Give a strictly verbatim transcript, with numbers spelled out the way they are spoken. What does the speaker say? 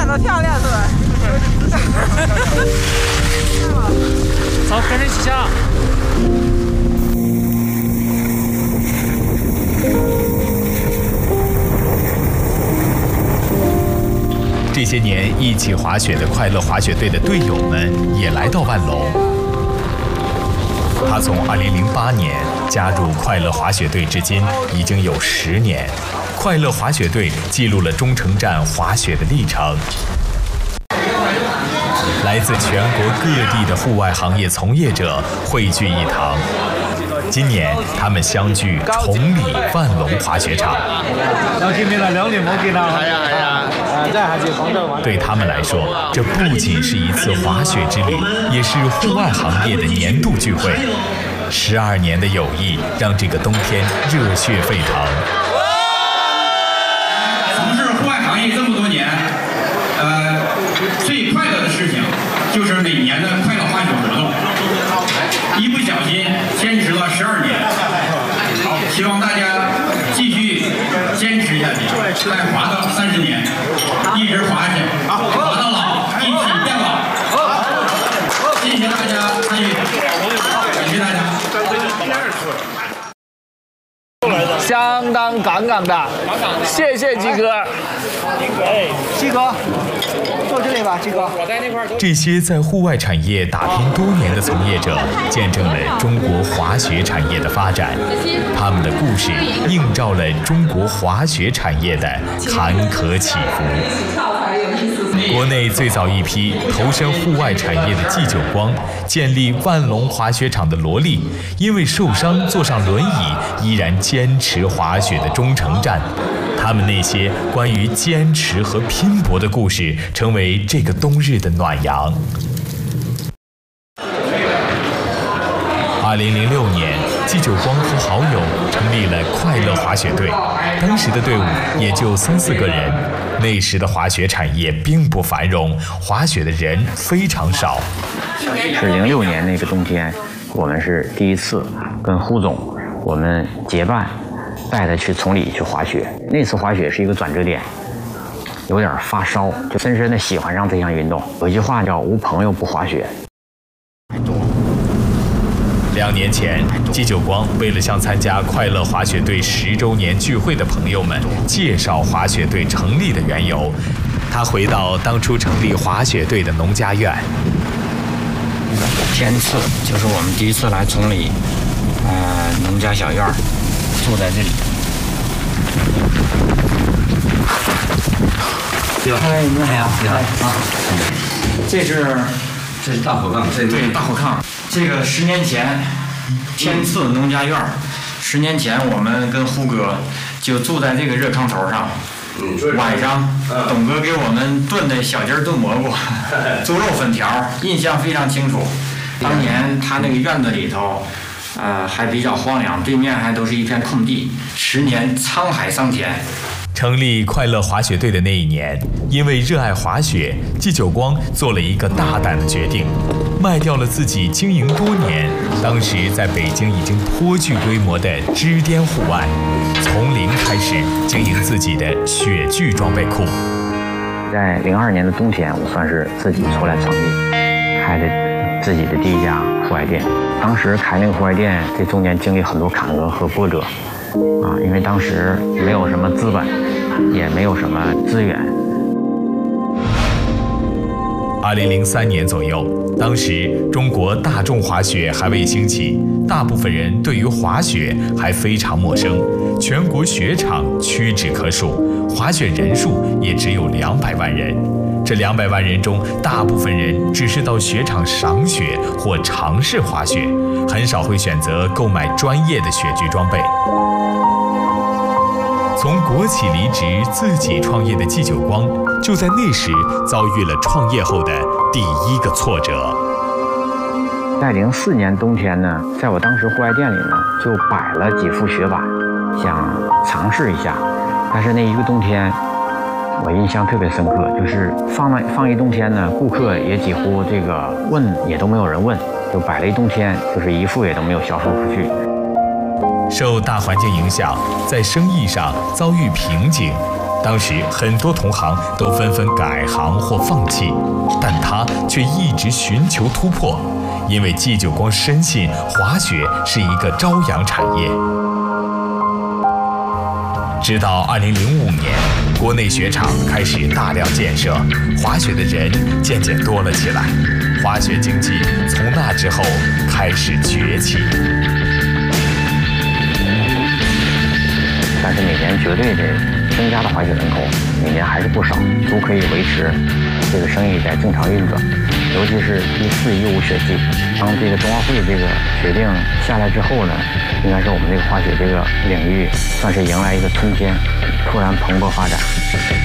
的漂亮是吧？ 走，跟着一起下。 这些年一起滑雪的快乐滑雪队的队友们也来到万隆。他从二零零八年加入快乐滑雪队至今已经有十年。快乐滑雪队记录了中城站滑雪的历程。来自全国各地的户外行业从业者汇聚一堂。今年他们相聚崇礼万隆滑雪场。对他们来说，这不仅是一次滑雪之旅，也是户外行业的年度聚会。十二年的友谊让这个冬天热血沸腾。 从事户外行业这么多年，呃，最快乐的事情就是每年的快乐滑雪活动，一不小心坚持了十二年。希望大家继续坚持下去，再滑到三十年，一直滑下去，滑到老，一起变老。谢谢大家参与，感谢大家。 相当杠杠的，谢谢鸡哥。 哎，鸡哥，坐这里吧，鸡哥。 这些在户外产业打拼多年的从业者，见证了中国滑雪产业的发展。他们的故事映照了中国滑雪产业的坎坷起伏。国内最早一批投身户外产业的季久光，建立万隆滑雪场的罗莉，因为受伤坐上轮椅，依然坚持滑雪的忠诚战。他们那些关于坚持和拼搏的故事，成为这个冬日的暖阳。二零零六年，季久光和好友成立了快乐滑雪队，当时的队伍也就三四个人。那时的滑雪产业并不繁荣，滑雪的人非常少。 是零六年那个冬天，我们是第一次跟胡总我们结伴带他去崇礼去滑雪。那次滑雪是一个转折点，有点发烧，就深深的喜欢上这项运动。有一句话叫无朋友不滑雪。 两年前，季久光为了向参加快乐滑雪队十周年聚会的朋友们介绍滑雪队成立的缘由，他回到当初成立滑雪队的农家院。 天赐就是我们第一次来崇礼，呃，农家小院，住在这里。嗨，你好，你好啊！这是这是大火炕，这对大火炕。这个十年前，天赐农家院，十年前我们跟胡哥就住在这个热炕头上。晚上，董哥给我们炖的小鸡儿炖蘑菇、猪肉粉条，印象非常清楚。当年他那个院子里头，呃，还比较荒凉，对面还都是一片空地。十年沧海桑田。 成立快乐滑雪队的那一年，因为热爱滑雪，季久光做了一个大胆的决定，卖掉了自己经营多年，当时在北京已经颇具规模的支颠户外，从零开始经营自己的雪具装备库。 在零二年的冬天，我算是自己出来创业，开的自己的第一家户外店。当时开那个户外店，这中间经历很多坎坷和波折，啊，因为当时没有什么资本，也没有什么资源。 二零零三年左右，当时中国大众滑雪还未兴起，大部分人对于滑雪还非常陌生，全国雪场屈指可数，滑雪人数也只有两百万人。这两百万人中，大部分人只是到雪场赏雪或尝试滑雪，很少会选择购买专业的雪具装备。从国企离职自己创业的季久光，就在那时遭遇了创业后的第一个挫折。 在零四年冬天呢，在我当时户外店里呢，就摆了几副雪板，想尝试一下。但是那一个冬天，我印象特别深刻，就是放了放一冬天呢，顾客也几乎这个问也都没有人问，就摆了一冬天，就是一副也都没有销售出去。 受大环境影响，在生意上遭遇瓶颈， 当时很多同行都纷纷改行或放弃，但他却一直寻求突破，因为季九光深信滑雪是一个朝阳产业。直到二零零五年，国内雪场开始大量建设，滑雪的人渐渐多了起来，滑雪经济从那之后开始崛起。 但是每年绝对的增加的滑雪人口每年还是不少，足可以维持这个生意在正常运转。尤其是第四一五雪季，当这个冬奥会这个决定下来之后呢，应该是我们这个滑雪这个领域算是迎来一个春天，突然蓬勃发展。